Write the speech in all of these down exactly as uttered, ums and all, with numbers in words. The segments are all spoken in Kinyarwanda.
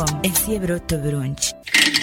ensi y'ebiroto birungi.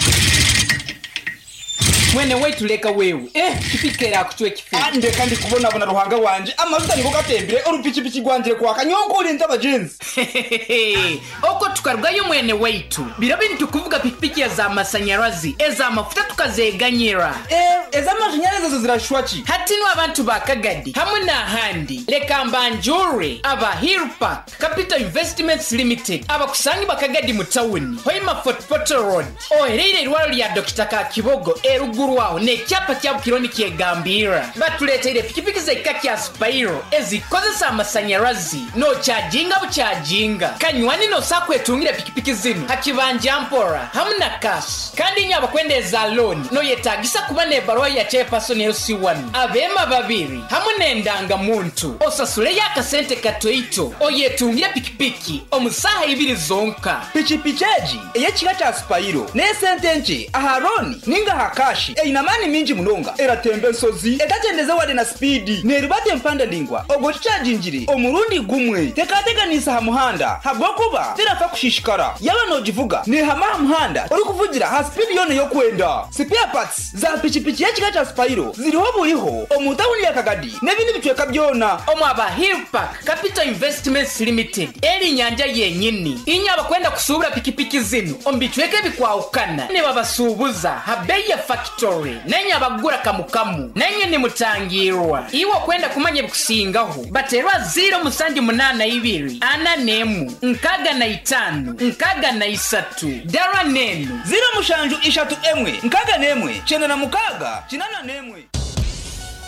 Mwene wetu leka wewe eh kipikera kutwe kifika ande kandi kubona bona ruhanga wanje amavuta niko gatembere urupikipiki gwangire kwa kanyonko urinze abajenzi oko tukarwayo mwene wetu birabe nitukuvuga pikipiki ya za masanyarazi eza mafuta tukazeganyira eh eza masanyarazi zo zirashwachi hatino abantu bakagadi hamwe na handi leka mbanjure aba Hill Park Capital Investments Limited aba kusangi bakagadi mu town hoima Fort Portal Road oherere rwaro ya Doctor Kakibogo eru Guruwao ne cyapa cya Bukironi kiegambira batuletera pikipiki za ikaki Spyro ezikozesa amasanyarazi no charginga bucharginga kanywani no sakwetungira pikipiki zino hakibanje ampora hamuna cash kandi nyaba kwendeza loan no yetagisa kuba ne barwa ya chairperson L C one abema babiri hamune ndanga muntu osasule yakasente katoito oyetungira pikipiki omusaha ibiri zonka pikipiki eji eyekika cha Spyro ne sentenche aharoni ninga hakashi e inamani minji munonga eratembe nsozi etatendeze wade na speed neribate mpanda ndingwa ogo chargingire omurundi gumwe tekateganisa ha muhanda habwokuba tirafa kushishikara yaba no jivuga ne hama muhanda uri kuvugira ha speed yone yo kwenda spare parts za pikipiki yekika cha Spyro ziriho buriho omutawuni yakagadi nebindi bitweka byona omwaba Hill Park Capital Investments Limited eri nyanja yenyini inyaba kwenda kusubura pikipiki zino ombitweke bikwaukana ne babasubuza habeya factory nenya bagura kamukamu nenye ni mutangirwa iwo kwenda kumanye bukusingaho baterwa zero musanji munana ibiri ana nemu nkaga na itanu nkaga na isatu dara nenu zero mushanju ishatu emwe nkaga nemwe chena na mukaga chinana nemwe